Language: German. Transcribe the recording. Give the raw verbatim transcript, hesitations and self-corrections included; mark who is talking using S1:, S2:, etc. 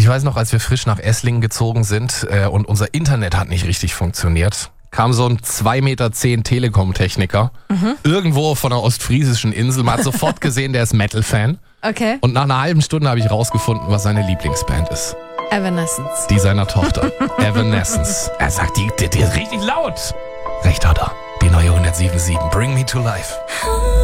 S1: Ich weiß noch, als wir frisch nach Esslingen gezogen sind äh, und unser Internet hat nicht richtig funktioniert, kam so ein zwei Meter zehn Telekom-Techniker mhm. irgendwo von einer ostfriesischen Insel. Man hat sofort gesehen, der ist Metal-Fan.
S2: Okay.
S1: Und nach einer halben Stunde habe ich rausgefunden, was seine Lieblingsband ist.
S2: Evanescence.
S1: Die seiner Tochter. Evanescence. Er sagt, die, die, die ist richtig laut. Recht hat er. Die neue hundertsieben Komma sieben. Bring me to life.